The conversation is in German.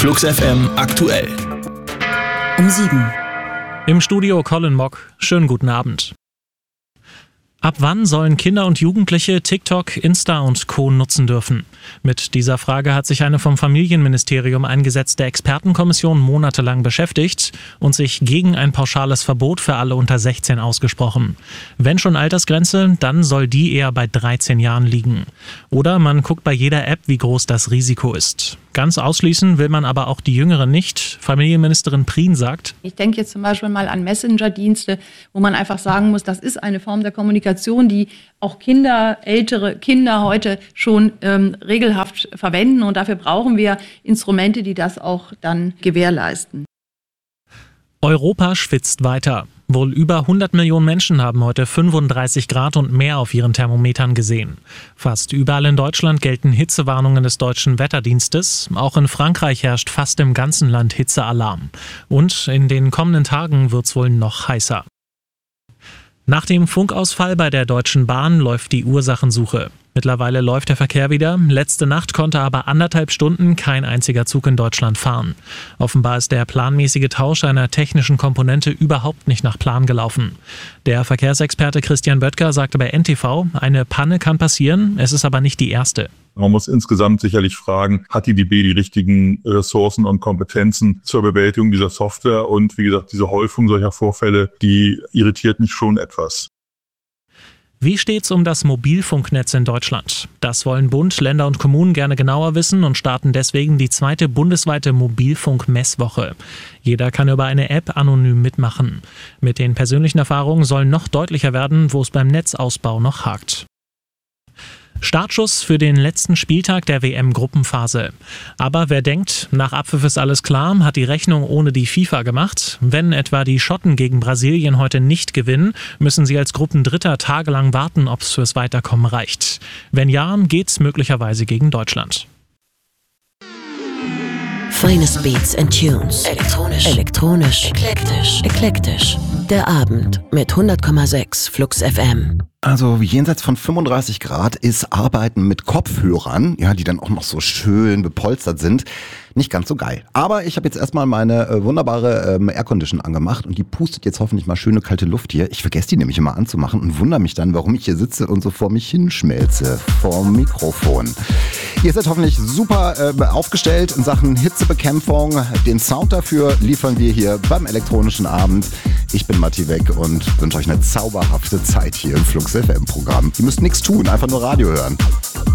Flux FM aktuell. Um 7. Im Studio Colin Mock. Schönen guten Abend. Ab wann sollen Kinder und Jugendliche TikTok, Insta und Co. nutzen dürfen? Mit dieser Frage hat sich eine vom Familienministerium eingesetzte Expertenkommission monatelang beschäftigt und sich gegen ein pauschales Verbot für alle unter 16 ausgesprochen. Wenn schon Altersgrenze, dann soll die eher bei 13 Jahren liegen. Oder man guckt bei jeder App, wie groß das Risiko ist. Ganz ausschließen will man aber auch die Jüngeren nicht. Familienministerin Prien sagt: Ich denke jetzt zum Beispiel mal an Messenger-Dienste, wo man einfach sagen muss, das ist eine Form der Kommunikation, die auch ältere Kinder heute schon regelhaft verwenden. Und dafür brauchen wir Instrumente, die das auch dann gewährleisten. Europa schwitzt weiter. Wohl über 100 Millionen Menschen haben heute 35 Grad und mehr auf ihren Thermometern gesehen. Fast überall in Deutschland gelten Hitzewarnungen des Deutschen Wetterdienstes. Auch in Frankreich herrscht fast im ganzen Land Hitzealarm. Und in den kommenden Tagen wird es wohl noch heißer. Nach dem Funkausfall bei der Deutschen Bahn läuft die Ursachensuche. Mittlerweile läuft der Verkehr wieder. Letzte Nacht konnte aber 1,5 Stunden kein einziger Zug in Deutschland fahren. Offenbar ist der planmäßige Tausch einer technischen Komponente überhaupt nicht nach Plan gelaufen. Der Verkehrsexperte Christian Böttger sagte bei NTV, eine Panne kann passieren, es ist aber nicht die erste. Man muss insgesamt sicherlich fragen, hat die DB die richtigen Ressourcen und Kompetenzen zur Bewältigung dieser Software? Und wie gesagt, diese Häufung solcher Vorfälle, die irritiert mich schon etwas. Wie steht's um das Mobilfunknetz in Deutschland? Das wollen Bund, Länder und Kommunen gerne genauer wissen und starten deswegen die 2. bundesweite Mobilfunk-Messwoche. Jeder kann über eine App anonym mitmachen. Mit den persönlichen Erfahrungen soll noch deutlicher werden, wo es beim Netzausbau noch hakt. Startschuss für den letzten Spieltag der WM-Gruppenphase. Aber wer denkt, nach Abpfiff ist alles klar, hat die Rechnung ohne die FIFA gemacht. Wenn etwa die Schotten gegen Brasilien heute nicht gewinnen, müssen sie als Gruppendritter tagelang warten, ob es fürs Weiterkommen reicht. Wenn ja, geht's möglicherweise gegen Deutschland. Finest Beats and Tunes. Elektronisch. Eklektisch. Der Abend mit 100,6 Flux FM. Also jenseits von 35 Grad ist Arbeiten mit Kopfhörern, ja, die dann auch noch so schön bepolstert sind, nicht ganz so geil. Aber ich habe jetzt erstmal meine wunderbare Aircondition angemacht und die pustet jetzt hoffentlich mal schöne kalte Luft hier. Ich vergesse die nämlich immer anzumachen und wundere mich dann, warum ich hier sitze und so vor mich hinschmelze, vorm Mikrofon. Ihr seid hoffentlich super aufgestellt in Sachen Hitzebekämpfung. Den Sound dafür liefern wir hier beim elektronischen Abend. Ich bin Matti Weck und wünsche euch eine zauberhafte Zeit hier im Flux FM Programm. Ihr müsst nichts tun, einfach nur Radio hören.